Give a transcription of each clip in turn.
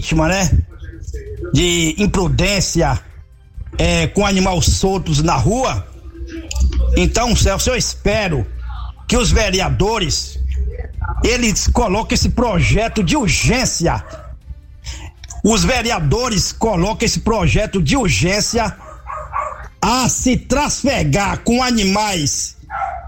vítima, né, de imprudência com animais soltos na rua. Então, Celso, eu espero que os vereadores eles coloquem esse projeto de urgência. Os vereadores coloquem esse projeto de urgência a se trafegar com animais,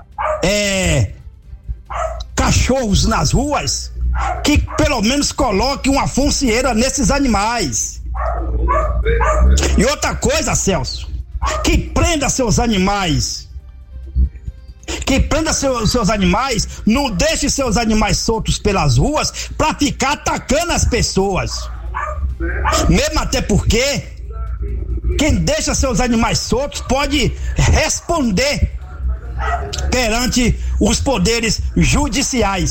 cachorros nas ruas, que pelo menos coloque uma foncieira nesses animais. E outra coisa, Celso, que prenda seus animais. Que prenda seus animais, não deixe seus animais soltos pelas ruas pra ficar atacando as pessoas. Mesmo até porque quem deixa seus animais soltos pode responder perante os poderes judiciais.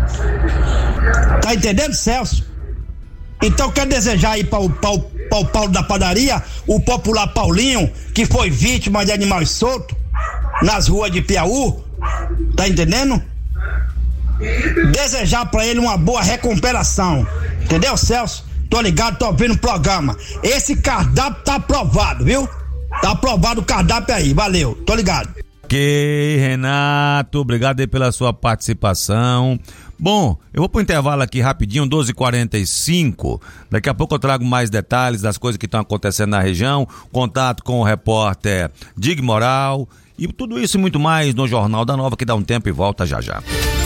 Tá entendendo, Celso? Então quero desejar aí para o Paulo da padaria, o popular Paulinho, que foi vítima de animais soltos nas ruas de Piauí, tá entendendo? Desejar para ele uma boa recuperação, entendeu, Celso? Tô ligado, tô ouvindo o programa. Esse cardápio tá aprovado, viu? Tá aprovado o cardápio aí, valeu, tô ligado. Ok, Renato, obrigado aí pela sua participação. Bom, eu vou pro intervalo aqui rapidinho, 12h45. Daqui a pouco eu trago mais detalhes das coisas que estão acontecendo na região, contato com o repórter Dig Moral e tudo isso e muito mais no Jornal da Nova, que dá um tempo e volta já já.